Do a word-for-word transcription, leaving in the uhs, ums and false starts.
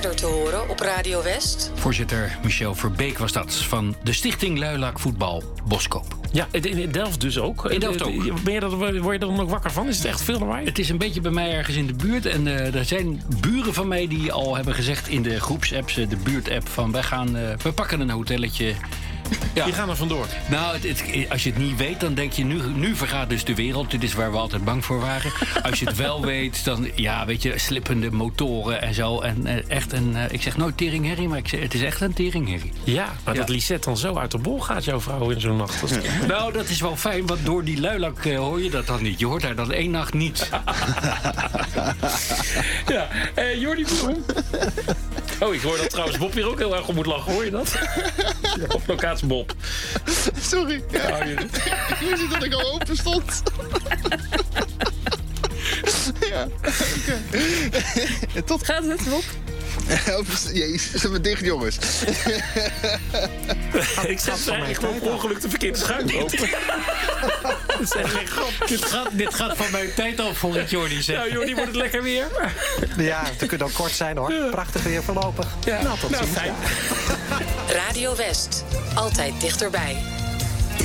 eerder te horen op Radio West? Voorzitter Michel Verbeek was dat, van de Stichting Luilaak Voetbal Boskoop. Ja, in Delft dus ook. In Delft ook. Ben je dat, word je er dan ook wakker van? Is het echt veel lawaai? Het is een beetje bij mij ergens in de buurt. En uh, er zijn buren van mij die al hebben gezegd in de groepsapps, de buurtapp, van wij gaan, uh, we pakken een hotelletje. Ja. Die gaan er vandoor. Nou, het, het, als je het niet weet, dan denk je, nu, nu vergaat dus de wereld. Dit is waar we altijd bang voor waren. Als je het wel weet, dan, ja, weet je, slippende motoren en zo. En uh, echt een, uh, ik zeg nooit teringherrie, maar ik zeg, het is echt een teringherrie. Ja, maar ja. dat Lisette dan zo uit de bol gaat, jouw vrouw, in zo'n nacht. Ja. Nou, dat is wel fijn, want door die luilak uh, hoor je dat dan niet. Je hoort haar dan één nacht niet. Ja, uh, Jordi Boom. Oh, ik hoor dat trouwens Bob hier ook heel erg om moet lachen. Hoor je dat? Ja. Op locatie Bob. Sorry. Ja. Ja, je... Ik wist niet dat ik al open stond. Ja, oké. Okay. Tot... Gaat het, Bob? Jezus, ze zijn dicht, jongens. Ik zet eigenlijk gewoon per ongeluk de verkeerde schuim open. Dat is echt geen grap. Dit gaat, dit gaat van mijn tijd af, voor het Jordi zegt. Nou, Jordi, wordt het lekker weer? Ja, het kunt ook kort zijn, hoor. Prachtig weer voorlopig. Ja. Nou, tot nou, ziens. fijn. Radio West. Altijd dichterbij.